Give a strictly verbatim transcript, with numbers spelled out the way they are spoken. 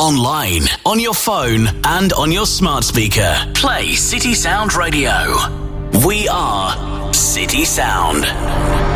online, on your phone, and on your smart speaker. Play City Sound Radio. We are City Sound.